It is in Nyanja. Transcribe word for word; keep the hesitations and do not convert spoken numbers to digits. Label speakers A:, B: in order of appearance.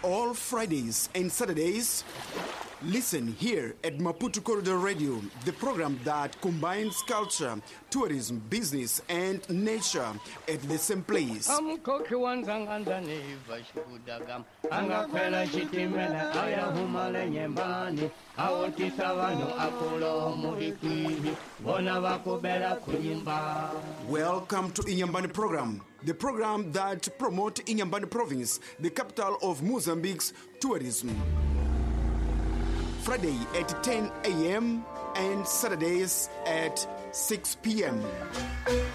A: all Fridays and Saturdays. Listen here at Maputo Corridor Radio, the program that combines culture, tourism, business, and nature at the same place. Welcome to Inyambani program, the program that promotes Inyambani province, the capital of Mozambique's tourism. Friday at ten a.m. and Saturdays at six p.m.